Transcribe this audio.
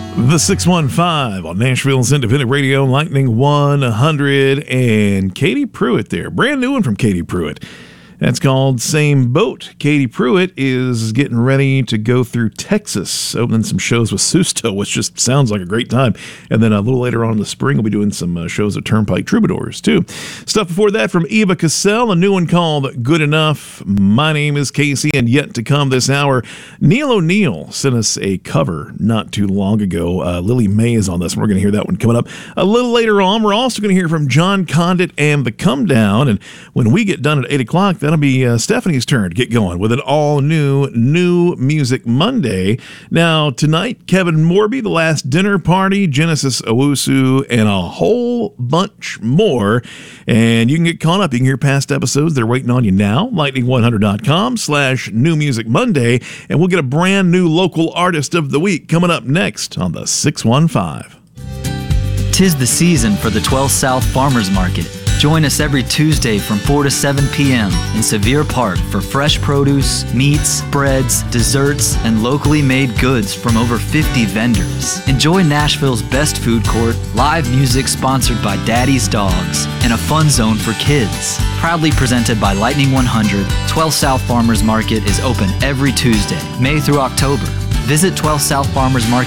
The 615 on Nashville's Independent Radio, Lightning 100, and Katie Pruitt there. Brand new one from Katie Pruitt. That's called Same Boat. Katie Pruitt is getting ready to go through Texas, opening some shows with Susto, which just sounds like a great time. And then a little later on in the spring, we'll be doing some shows at Turnpike Troubadours, too. Stuff before that from Eva Cassell, a new one called Good Enough. My name is Casey, and yet to come this hour, Neil O'Neill sent us a cover not too long ago. Lily May is on this, and we're going to hear that one coming up a little later on. We're also going to hear from John Condit and The Come Down, and when we get done at 8 o'clock, that'll be Stephanie's turn to get going with an all-new New Music Monday. Now, tonight, Kevin Morby, The Last Dinner Party, Genesis Owusu, and a whole bunch more. And you can get caught up. You can hear past episodes. They're waiting on you now. Lightning100.com/New Music Monday. And we'll get a brand new local artist of the week coming up next on the 615. 'Tis the season for the 12 South Farmers Market. Join us every Tuesday from 4 to 7 p.m. in Sevier Park for fresh produce, meats, breads, desserts, and locally made goods from over 50 vendors. Enjoy Nashville's best food court, live music sponsored by Daddy's Dogs, and a fun zone for kids. Proudly presented by Lightning 100, 12 South Farmers Market is open every Tuesday, May through October. Visit 12southfarmersmarket.com